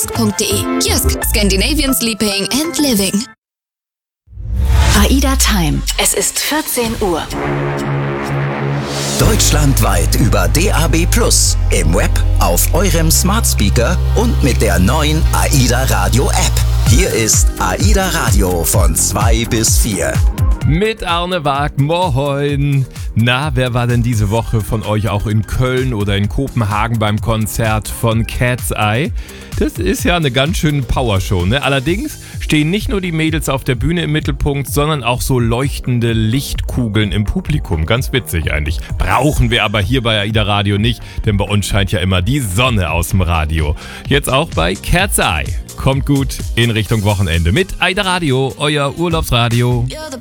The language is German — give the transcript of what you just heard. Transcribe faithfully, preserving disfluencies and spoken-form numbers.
punkt de. Jysk, Scandinavian Sleeping and Living. AIDA Time. Es ist vierzehn Uhr. Deutschlandweit über D A B plus, im Web, auf eurem Smart Speaker und mit der neuen AIDA Radio App. Hier ist AIDA Radio von zwei bis vier. Mit Arne Waag, moin. Na, wer war denn diese Woche von euch auch in Köln oder in Kopenhagen beim Konzert von Cat's Eye? Das ist ja eine ganz schöne Powershow, ne? Allerdings stehen nicht nur die Mädels auf der Bühne im Mittelpunkt, sondern auch so leuchtende Lichtkugeln im Publikum. Ganz witzig eigentlich. Brauchen wir aber hier bei AIDA Radio nicht, denn bei uns scheint ja immer die Sonne aus dem Radio. Jetzt auch bei Cat's Eye. Kommt gut in Richtung Wochenende mit AIDA Radio, euer Urlaubsradio.